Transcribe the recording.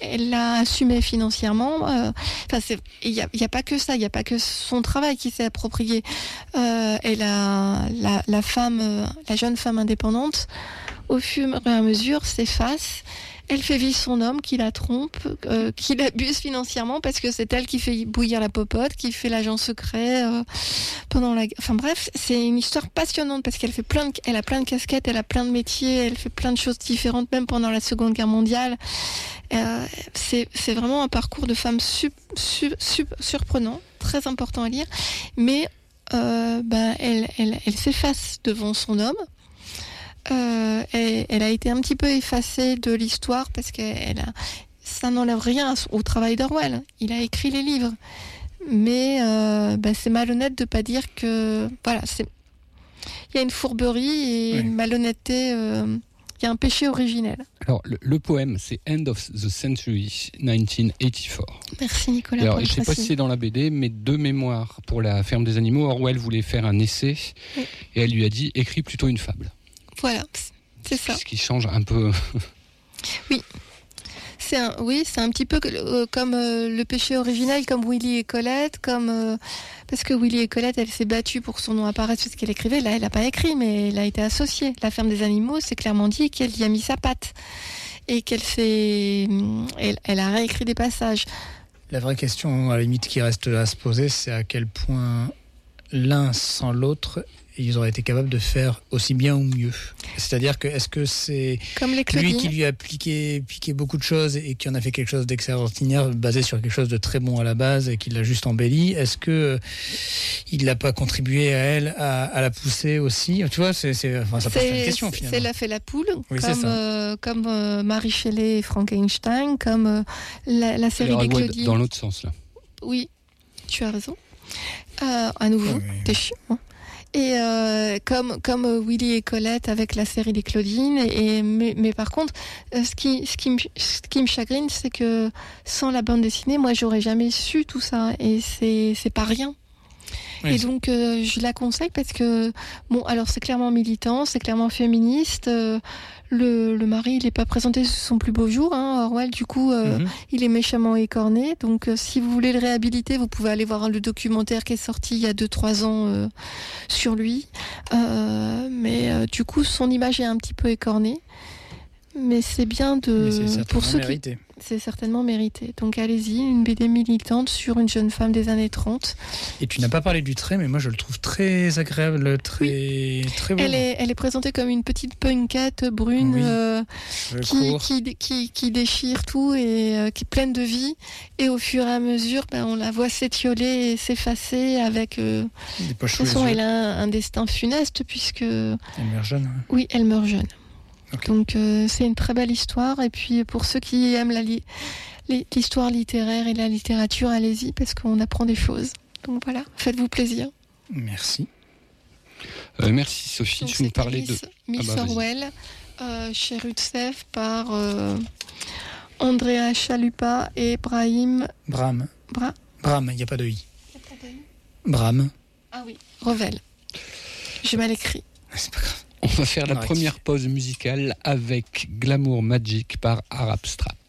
elle l'a assumé financièrement. Il y a pas que ça, il y a pas que son travail qui s'est approprié. Elle a la jeune femme indépendante, au fur et à mesure, s'efface. Elle fait vivre son homme qui la trompe, qui l'abuse financièrement parce que c'est elle qui fait bouillir la popote, qui fait l'agent secret pendant la. Enfin bref, c'est une histoire passionnante parce qu'elle fait elle a plein de casquettes, elle a plein de métiers, elle fait plein de choses différentes, même pendant la Seconde Guerre mondiale. C'est vraiment un parcours de femme surprenant, très important à lire, mais elle s'efface devant son homme. Elle a été un petit peu effacée de l'histoire parce que ça n'enlève rien au travail d'Orwell. Il a écrit les livres, mais c'est malhonnête de pas dire que il y a une fourberie et une malhonnêteté. Il y a un péché originel. Alors le poème, c'est End of the Century 1984. Merci Nicolas. Alors, je ne sais pas si c'est dans la BD, mais de mémoire, pour la ferme des animaux, Orwell voulait faire un essai et elle lui a dit écris plutôt une fable. Voilà, c'est ça. Ce qui change un peu. Oui. C'est un petit peu comme le péché originel, comme Willy et Colette, parce que Willy et Colette, elle s'est battue pour que son nom apparaisse parce qu'elle écrivait. Là, elle n'a pas écrit, mais elle a été associée. La ferme des animaux, c'est clairement dit qu'elle y a mis sa patte et elle a réécrit des passages. La vraie question, à la limite, qui reste à se poser, c'est à quel point l'un sans l'autre, ils auraient été capables de faire aussi bien ou mieux. C'est-à-dire que est-ce que c'est lui qui lui a piqué beaucoup de choses et qui en a fait quelque chose d'extraordinaire basé sur quelque chose de très bon à la base et qui l'a juste embelli? Est-ce que il n'a pas contribué à elle à la pousser aussi? Tu vois, ça pose plein de questions finalement. C'est la fait la poule, oui, comme Mary Shelley et Frankenstein, comme la série des Claudine. Dans l'autre sens là. Oui, tu as raison. À nouveau, t'es chiant. Hein. Et comme Willy et Colette avec la série des Claudine, mais par contre, ce qui me chagrine, c'est que sans la bande dessinée, moi, j'aurais jamais su tout ça, et c'est pas rien. Oui, et donc, je la conseille parce que alors c'est clairement militant, c'est clairement féministe. Le mari, il n'est pas présenté sous son plus beau jour, Orwell. Du coup, il est méchamment écorné. Donc, si vous voulez le réhabiliter, vous pouvez aller voir le documentaire qui est sorti il y a 2-3 ans sur lui. Mais du coup, son image est un petit peu écornée. Mais c'est bien c'est certainement mérité. Donc allez-y, une BD militante sur une jeune femme des années 30. Et tu n'as pas parlé du trait, mais moi je le trouve très agréable, très beau. Elle est présentée comme une petite punkette brune qui déchire tout et qui est pleine de vie. Et au fur et à mesure, on la voit s'étioler et s'effacer avec... de toute façon, elle a un destin funeste puisque... Elle meurt jeune. Oui, elle meurt jeune. Okay. Donc c'est une très belle histoire, et puis pour ceux qui aiment l'histoire littéraire et la littérature, allez-y parce qu'on apprend des choses. Donc voilà, faites-vous plaisir. Merci. Merci Sophie. Donc, tu nous parlais de Miss Orwell chez Rutsef par Andrea Chalupa et Brahim Bram, il n'y a pas de i. Bram. Ah oui, Revel. J'ai mal écrit. C'est pas grave. On va faire la première pause musicale avec Glamour Magic par Arab Strap.